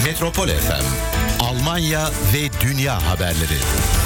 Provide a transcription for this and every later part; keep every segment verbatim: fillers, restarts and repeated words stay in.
Metropol F M, Almanya ve dünya haberleri.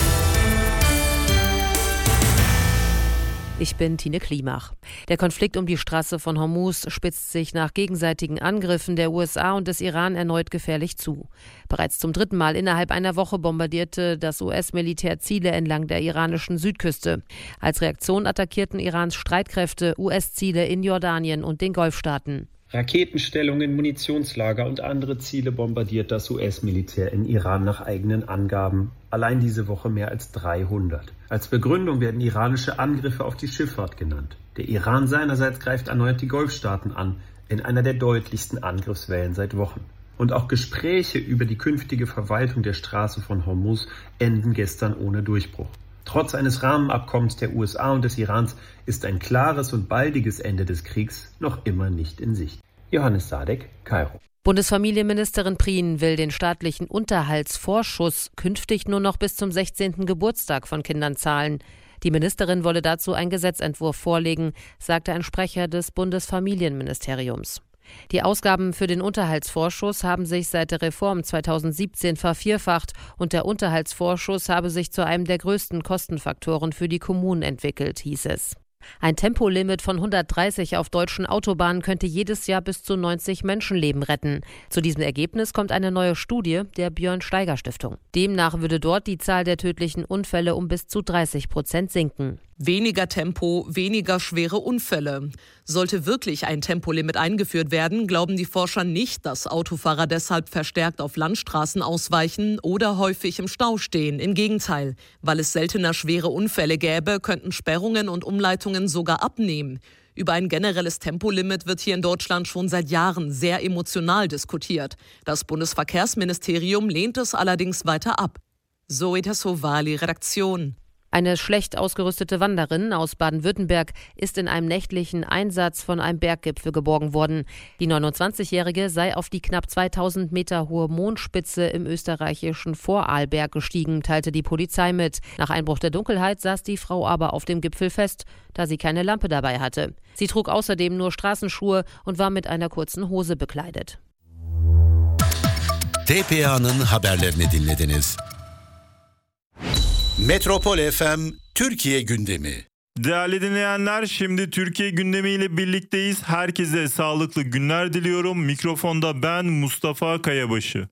Ich bin Tine Klimach. Der Konflikt um die Straße von Hormuz spitzt sich nach gegenseitigen Angriffen der U S A und des Iran erneut gefährlich zu. Bereits zum dritten Mal innerhalb einer Woche bombardierte das U S-Militär Ziele entlang der iranischen Südküste. Als Reaktion attackierten Irans Streitkräfte U S-Ziele in Jordanien und den Golfstaaten. Raketenstellungen, Munitionslager und andere Ziele bombardiert das U S-Militär in Iran nach eigenen Angaben. Allein diese Woche mehr als dreihundert. Als Begründung werden iranische Angriffe auf die Schifffahrt genannt. Der Iran seinerseits greift erneut die Golfstaaten an, in einer der deutlichsten Angriffswellen seit Wochen. Und auch Gespräche über die künftige Verwaltung der Straße von Hormuz enden gestern ohne Durchbruch. Trotz eines Rahmenabkommens der U S A und des Irans ist ein klares und baldiges Ende des Kriegs noch immer nicht in Sicht. Johannes Sadek, Kairo. Bundesfamilienministerin Prien will den staatlichen Unterhaltsvorschuss künftig nur noch bis zum sechzehnten Geburtstag von Kindern zahlen. Die Ministerin wolle dazu einen Gesetzentwurf vorlegen, sagte ein Sprecher des Bundesfamilienministeriums. Die Ausgaben für den Unterhaltsvorschuss haben sich seit der Reform zweitausendsiebzehn vervierfacht und der Unterhaltsvorschuss habe sich zu einem der größten Kostenfaktoren für die Kommunen entwickelt, hieß es. Ein Tempolimit von hundertdreißig auf deutschen Autobahnen könnte jedes Jahr bis zu neunzig Menschenleben retten. Zu diesem Ergebnis kommt eine neue Studie der Björn-Steiger-Stiftung. Demnach würde dort die Zahl der tödlichen Unfälle um bis zu dreißig Prozent sinken. Weniger Tempo, weniger schwere Unfälle. Sollte wirklich ein Tempolimit eingeführt werden, glauben die Forscher nicht, dass Autofahrer deshalb verstärkt auf Landstraßen ausweichen oder häufig im Stau stehen. Im Gegenteil, weil es seltener schwere Unfälle gäbe, könnten Sperrungen und Umleitungen sogar abnehmen. Über ein generelles Tempolimit wird hier in Deutschland schon seit Jahren sehr emotional diskutiert. Das Bundesverkehrsministerium lehnt es allerdings weiter ab. Zoe Tassovali, Redaktion. Eine schlecht ausgerüstete Wanderin aus Baden-Württemberg ist in einem nächtlichen Einsatz von einem Berggipfel geborgen worden. Die neunundzwanzigjährige sei auf die knapp zweitausend Meter hohe Mondspitze im österreichischen Vorarlberg gestiegen, teilte die Polizei mit. Nach Einbruch der Dunkelheit saß die Frau aber auf dem Gipfel fest, da sie keine Lampe dabei hatte. Sie trug außerdem nur Straßenschuhe und war mit einer kurzen Hose bekleidet. T P A'nın haberlerini dinlediniz. Metropol F M Türkiye gündemi. Değerli dinleyenler, şimdi Türkiye gündemiyle birlikteyiz. Herkese sağlıklı günler diliyorum. Mikrofonda ben Mustafa Kayabaşı.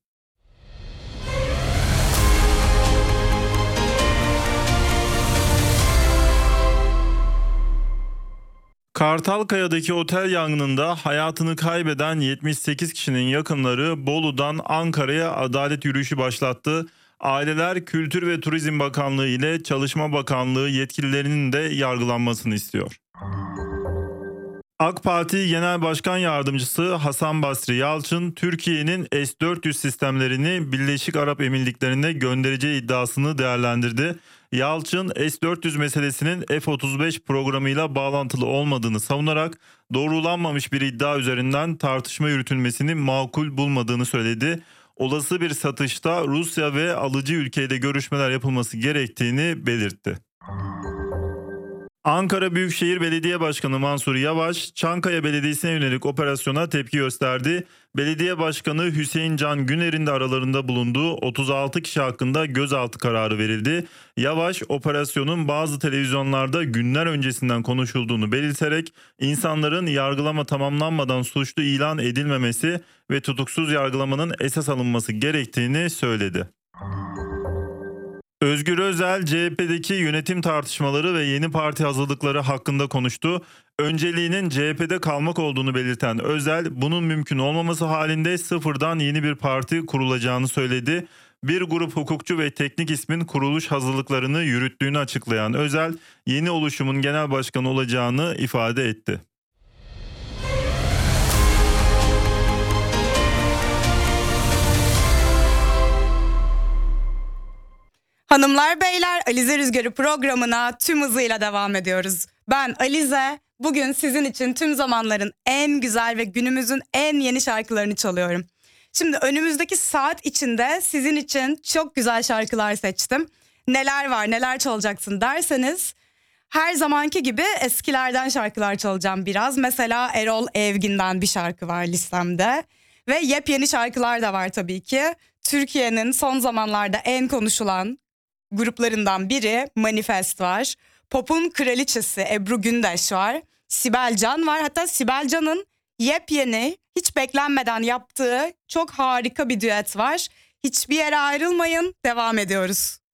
Kartalkaya'daki otel yangınında hayatını kaybeden yetmiş sekiz kişinin yakınları Bolu'dan Ankara'ya adalet yürüyüşü başlattı. Aileler Kültür ve Turizm Bakanlığı ile Çalışma Bakanlığı yetkililerinin de yargılanmasını istiyor. AK Parti Genel Başkan Yardımcısı Hasan Basri Yalçın, Türkiye'nin S dört yüz sistemlerini Birleşik Arap Emirlikleri'ne göndereceği iddiasını değerlendirdi. Yalçın, S dört yüz meselesinin F otuz beş programıyla bağlantılı olmadığını savunarak doğrulanmamış bir iddia üzerinden tartışma yürütülmesini makul bulmadığını söyledi. Olası bir satışta Rusya ve alıcı ülkeyle görüşmeler yapılması gerektiğini belirtti. Ankara Büyükşehir Belediye Başkanı Mansur Yavaş, Çankaya Belediyesi'ne yönelik operasyona tepki gösterdi. Belediye Başkanı Hüseyin Can Güner'in de aralarında bulunduğu otuz altı kişi hakkında gözaltı kararı verildi. Yavaş, operasyonun bazı televizyonlarda günler öncesinden konuşulduğunu belirterek insanların yargılama tamamlanmadan suçlu ilan edilmemesi ve tutuksuz yargılamanın esas alınması gerektiğini söyledi. Özgür Özel, C H P'deki yönetim tartışmaları ve yeni parti hazırlıkları hakkında konuştu. Önceliğinin C H P'de kalmak olduğunu belirten Özel, bunun mümkün olmaması halinde sıfırdan yeni bir parti kurulacağını söyledi. Bir grup hukukçu ve teknik ismin kuruluş hazırlıklarını yürüttüğünü açıklayan Özel, yeni oluşumun genel başkanı olacağını ifade etti. Hanımlar beyler, Alize Rüzgarı programına tüm hızıyla devam ediyoruz. Ben Alize, bugün sizin için tüm zamanların en güzel ve günümüzün en yeni şarkılarını çalıyorum. Şimdi önümüzdeki saat içinde sizin için çok güzel şarkılar seçtim. Neler var, neler çalacaksın derseniz her zamanki gibi eskilerden şarkılar çalacağım biraz. Mesela Erol Evgin'den bir şarkı var listemde. Ve yepyeni şarkılar da var tabii ki. Türkiye'nin son zamanlarda en konuşulan gruplarından biri Manifest var. Pop'un kraliçesi Ebru Gündeş var. Sibel Can var. Hatta Sibel Can'ın yepyeni, hiç beklenmeden yaptığı çok harika bir düet var. Hiçbir yere ayrılmayın, devam ediyoruz.